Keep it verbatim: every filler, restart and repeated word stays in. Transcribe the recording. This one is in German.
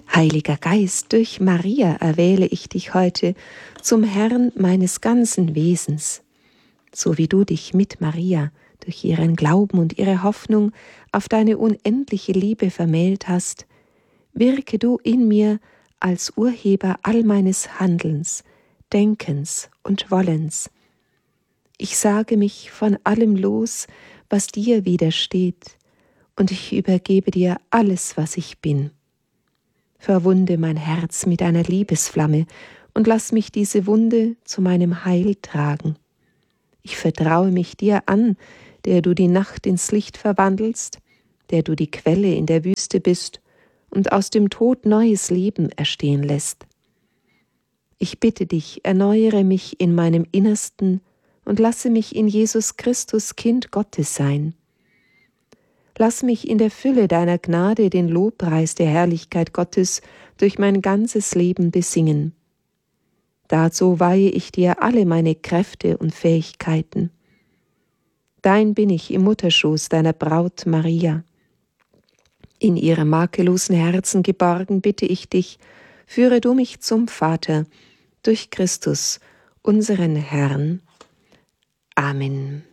Heiliger Geist, durch Maria erwähle ich dich heute zum Herrn meines ganzen Wesens, so wie du dich mit Maria durch ihren Glauben und ihre Hoffnung auf deine unendliche Liebe vermählt hast, wirke du in mir als Urheber all meines Handelns, Denkens und Wollens. Ich sage mich von allem los, was dir widersteht, und ich übergebe dir alles, was ich bin. Verwunde mein Herz mit einer Liebesflamme und lass mich diese Wunde zu meinem Heil tragen. Ich vertraue mich dir an, der du die Nacht ins Licht verwandelst, der du die Quelle in der Wüste bist und aus dem Tod neues Leben erstehen lässt. Ich bitte dich, erneuere mich in meinem Innersten und lasse mich in Jesus Christus Kind Gottes sein. Lass mich in der Fülle deiner Gnade den Lobpreis der Herrlichkeit Gottes durch mein ganzes Leben besingen. Dazu weihe ich dir alle meine Kräfte und Fähigkeiten. Dein bin ich im Mutterschoß deiner Braut Maria. In ihrem makellosen Herzen geborgen bitte ich dich, führe du mich zum Vater, durch Christus, unseren Herrn. Amen.